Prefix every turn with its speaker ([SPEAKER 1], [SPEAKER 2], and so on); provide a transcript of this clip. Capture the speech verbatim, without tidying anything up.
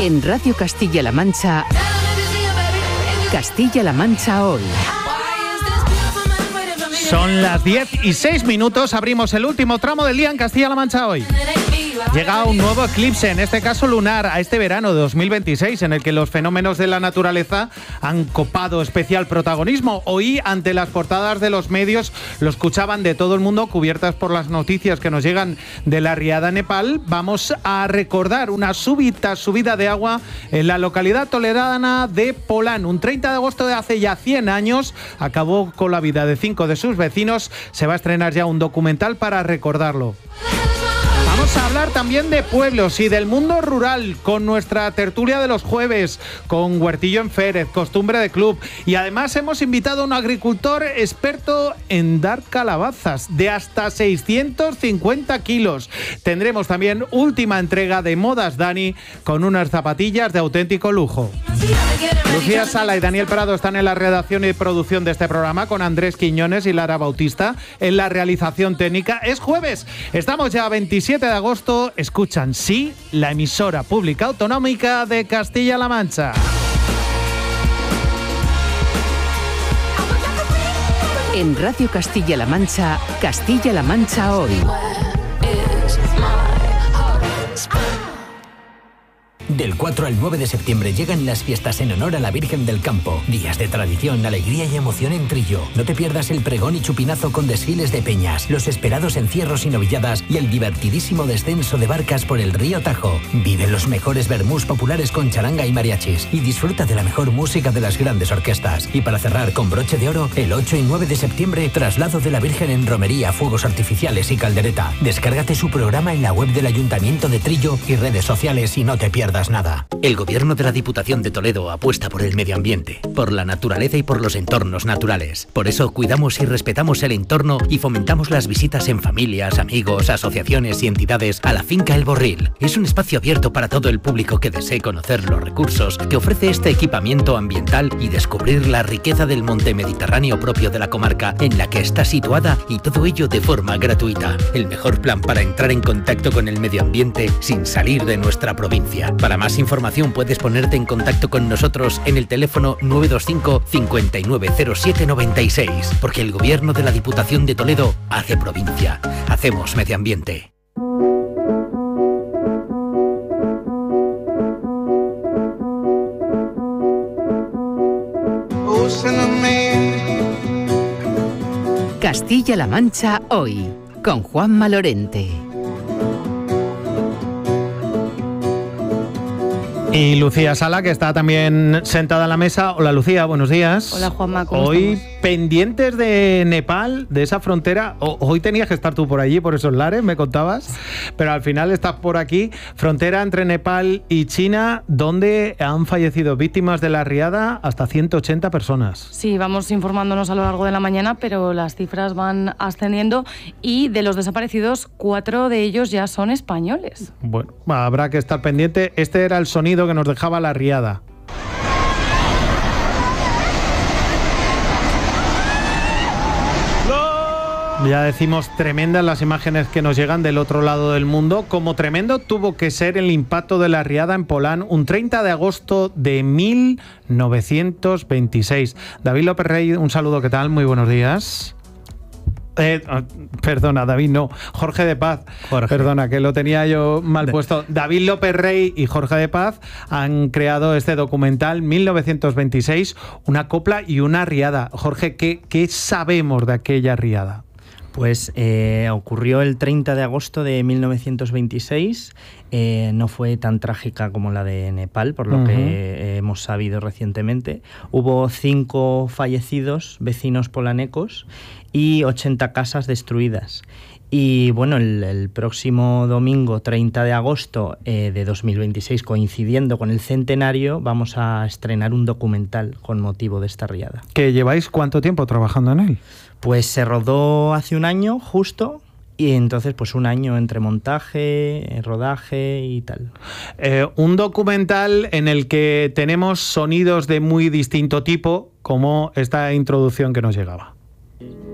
[SPEAKER 1] En Radio Castilla-La Mancha, Castilla-La Mancha hoy.
[SPEAKER 2] Son las diez y seis minutos, abrimos el último tramo del día en Castilla-La Mancha hoy. Llega un nuevo eclipse, en este caso lunar, a este verano de dos mil veintiséis, en el que los fenómenos de la naturaleza han copado especial protagonismo. Hoy, ante las portadas de los medios, lo escuchaban de todo el mundo, cubiertas por las noticias que nos llegan de la riada en Nepal. Vamos a recordar una súbita subida de agua en la localidad toledana de Polán. Un treinta de agosto de hace ya cien años, acabó con la vida de cinco de sus vecinos. Se va a estrenar ya un documental para recordarlo. Vamos a hablar también de pueblos y del mundo rural con nuestra tertulia de los jueves, con Huertillo en Férez, Costumbre de Club. Y además hemos invitado a un agricultor experto en dar calabazas de hasta seiscientos cincuenta kilos. Tendremos también última entrega de Modas Dani con unas zapatillas de auténtico lujo. Lucía Sala y Daniel Prado están en la redacción y producción de este programa, con Andrés Quiñones y Lara Bautista en la realización técnica. Es jueves, estamos ya a veintisiete de agosto, escuchan Sí, la emisora pública autonómica de Castilla-La Mancha.
[SPEAKER 1] En Radio Castilla-La Mancha, Castilla-La Mancha hoy.
[SPEAKER 3] Del cuatro al nueve de septiembre llegan las fiestas en honor a la Virgen del Campo. Días de tradición, alegría y emoción en Trillo. No te pierdas el pregón y chupinazo con desfiles de peñas, los esperados encierros y novilladas y el divertidísimo descenso de barcas por el río Tajo. Vive los mejores vermús populares con charanga y mariachis y disfruta de la mejor música de las grandes orquestas. Y para cerrar con broche de oro, el ocho y nueve de septiembre, traslado de la Virgen en romería, fuegos artificiales y caldereta. Descárgate su programa en la web del Ayuntamiento de Trillo y redes sociales y no te pierdas nada. El Gobierno de la Diputación de Toledo apuesta por el medio ambiente, por la naturaleza y por los entornos naturales. Por eso cuidamos y respetamos el entorno y fomentamos las visitas en familias, amigos, asociaciones y entidades a la finca El Borril. Es un espacio abierto para todo el público que desee conocer los recursos que ofrece este equipamiento ambiental y descubrir la riqueza del monte mediterráneo propio de la comarca en la que está situada, y todo ello de forma gratuita. El mejor plan para entrar en contacto con el medio ambiente sin salir de nuestra provincia. Para más información puedes ponerte en contacto con nosotros en el teléfono nueve dos cinco, cinco nueve cero siete nueve seis, porque el Gobierno de la Diputación de Toledo hace provincia. Hacemos medio ambiente.
[SPEAKER 1] Castilla-La Mancha hoy, con Juanma Lorente.
[SPEAKER 2] Y Lucía Sala, que está también sentada en la mesa. Hola Lucía, buenos días.
[SPEAKER 4] Hola Juanma, ¿cómo
[SPEAKER 2] Hoy
[SPEAKER 4] estamos?
[SPEAKER 2] Pendientes de Nepal, de esa frontera. O, hoy tenías que estar tú por allí, por esos lares, me contabas. Pero al final estás por aquí. Frontera entre Nepal y China, donde han fallecido víctimas de la riada hasta ciento ochenta personas.
[SPEAKER 4] Sí, vamos informándonos a lo largo de la mañana, pero las cifras van ascendiendo y de los desaparecidos, cuatro de ellos ya son españoles.
[SPEAKER 2] Bueno, habrá que estar pendiente. Este era el sonido que nos dejaba la riada. Ya decimos, tremendas las imágenes que nos llegan del otro lado del mundo. Como tremendo tuvo que ser el impacto de la riada en Polán un treinta de agosto de mil novecientos veintiséis. David López Rey, un saludo, ¿qué tal? Muy buenos días. Eh, perdona, David, no, Jorge de Paz. Jorge. Perdona, que lo tenía yo mal puesto. David López Rey y Jorge de Paz han creado este documental mil novecientos veintiséis, una copla y una riada. Jorge, ¿qué, qué sabemos de aquella riada?
[SPEAKER 5] Pues eh, ocurrió el treinta de agosto de mil novecientos veintiséis, eh, no fue tan trágica como la de Nepal, por lo uh-huh. que eh, hemos sabido recientemente. Hubo cinco fallecidos, vecinos polanecos, y ochenta casas destruidas. Y bueno, el, el próximo domingo, treinta de agosto eh, de dos mil veintiséis, coincidiendo con el centenario, vamos a estrenar un documental con motivo de esta riada.
[SPEAKER 2] ¿Que lleváis cuánto tiempo trabajando en él?
[SPEAKER 5] Pues se rodó hace un año, justo, y entonces pues un año entre montaje, rodaje y tal.
[SPEAKER 2] Eh, un documental en el que tenemos sonidos de muy distinto tipo, como esta introducción que nos llegaba.